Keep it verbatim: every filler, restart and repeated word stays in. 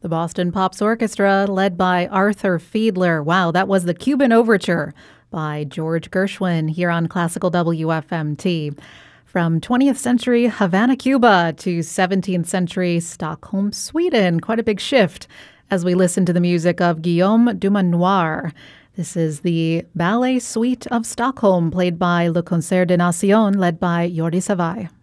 The Boston Pops Orchestra, led by Arthur Fiedler. Wow, that was the Cuban Overture by George Gershwin here on Classical W F M T. From twentieth century Havana, Cuba to seventeenth century Stockholm, Sweden. Quite a big shift as we listen to the music of Guillaume Dumanoir. This is the Ballet Suite of Stockholm, played by Le Concert des Nations, led by Jordi Savai.